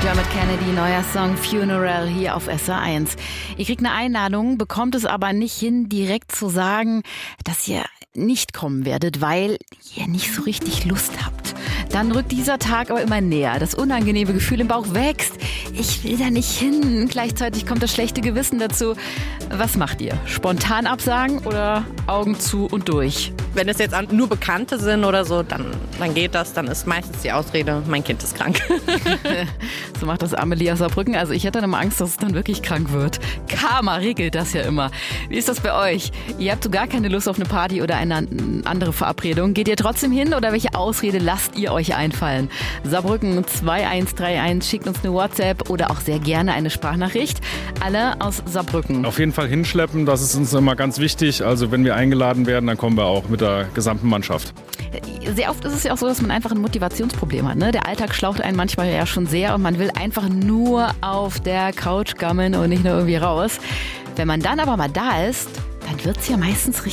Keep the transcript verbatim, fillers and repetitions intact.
Dermot Kennedy, neuer Song Funeral hier auf S R eins. Ihr kriegt eine Einladung, bekommt es aber nicht hin, direkt zu sagen, dass ihr nicht kommen werdet, weil ihr nicht so richtig Lust habt. Dann rückt dieser Tag aber immer näher. Das unangenehme Gefühl im Bauch wächst. Ich will da nicht hin. Gleichzeitig kommt das schlechte Gewissen dazu. Was macht ihr? Spontan absagen oder Augen zu und durch? Wenn es jetzt nur Bekannte sind oder so, dann, dann geht das. Dann ist meistens die Ausrede, mein Kind ist krank. So macht das Amelie aus Saarbrücken. Also ich hätte dann immer Angst, dass es dann wirklich krank wird. Karma regelt das ja immer. Wie ist das bei euch? Ihr habt so gar keine Lust auf eine Party oder eine andere Verabredung. Geht ihr trotzdem hin oder welche Ausrede lasst ihr euch einfallen? Saarbrücken zwei eins drei eins, schickt uns eine WhatsApp oder auch sehr gerne eine Sprachnachricht. Alle aus Saarbrücken. Auf jeden Fall hinschleppen, das ist uns immer ganz wichtig. Also wenn wir eingeladen werden, dann kommen wir auch mit der gesamten Mannschaft. Sehr oft ist es ja auch so, dass man einfach ein Motivationsproblem hat. Ne? Der Alltag schlaucht einen manchmal ja schon sehr und man will einfach nur auf der Couch gammeln und nicht nur irgendwie raus. Wenn man dann aber mal da ist, dann wird's ja meistens richtig